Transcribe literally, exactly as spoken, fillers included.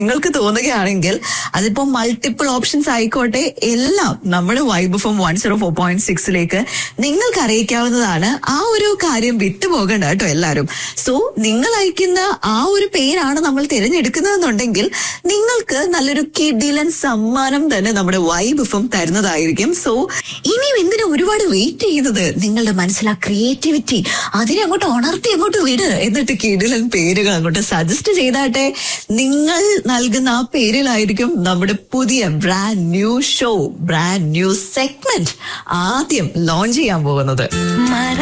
നിങ്ങൾക്ക് തോന്നുകയാണെങ്കിൽ അതിപ്പോ മൾട്ടിപ്പിൾ ഓപ്ഷൻസ് ആയിക്കോട്ടെ, എല്ലാം നമ്മുടെ vibe F M one zero four point സിക്സിലേക്ക് നിങ്ങൾക്ക് അറിയിക്കാവുന്നതാണ്. ആ ഒരു കാര്യം വിട്ടുപോകണ്ട കേട്ടോ എല്ലാവരും. സോ നിങ്ങൾ അയക്കുന്ന ആ ഒരു പേരാണ് നമ്മൾ തിരഞ്ഞെടുക്കുന്നതെന്നുണ്ടെങ്കിൽ നിങ്ങൾക്ക് നല്ലൊരു കിടിലൻ സമ്മാനം തന്നെ നമ്മുടെ വൈബ് എഫ് എം തരുന്നതായിരിക്കും. സോ ഇനിയും എന്തിനാ ഒരുപാട് വെയിറ്റ് ചെയ്യുന്നത്? നിങ്ങളുടെ മനസ്സിൽ ആ ക്രിയേറ്റിവിറ്റി അതിനെ അങ്ങോട്ട് ഉണർത്തി അങ്ങോട്ട് വിട്. എന്നിട്ട് കിടിലൻ പേരുകൾ അങ്ങോട്ട് സജസ്റ്റ് ചെയ്താട്ടെ. നിങ്ങൾ നൽകുന്ന ആ പേരിലായിരിക്കും നമ്മുടെ പുതിയ brand new show, brand new segment ആദ്യം ലോഞ്ച് ചെയ്യാൻ പോകുന്നത്.